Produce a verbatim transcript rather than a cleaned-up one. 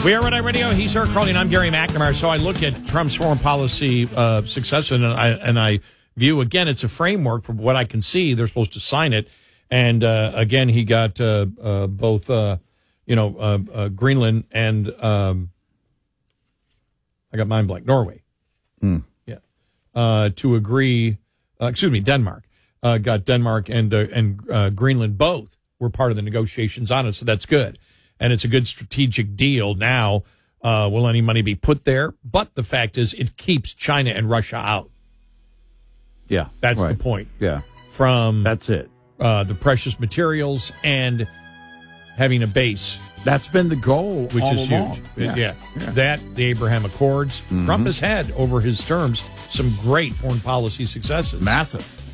We are Red Eye Radio. He's Eric Carlin. I'm Gary McNamara. So I look at Trump's foreign policy uh, success, and I and I view, again, it's a framework from what I can see. They're supposed to sign it. And, uh, again, he got uh, uh, both, uh, you know, uh, uh, Greenland and um, I got mind blank, Norway. Mm. Yeah. Uh, to agree, uh, excuse me, Denmark. Uh, got Denmark and, uh, and uh, Greenland both were part of the negotiations on it, so that's good. And it's a good strategic deal. Now, uh, will any money be put there? But the fact is, it keeps China and Russia out. Yeah. That's right. the point. Yeah. From That's it. Uh, the precious materials and having a base. That's been the goal, which all is along. huge. Yeah. Yeah. Yeah. That, the Abraham Accords. Mm-hmm. Trump has had, over his terms, some great foreign policy successes. Massive.